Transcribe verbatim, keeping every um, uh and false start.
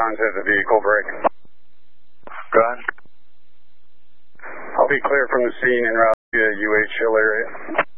Johns has a vehicle break. Go ahead. I'll be clear from the scene en route to the U H Hill area.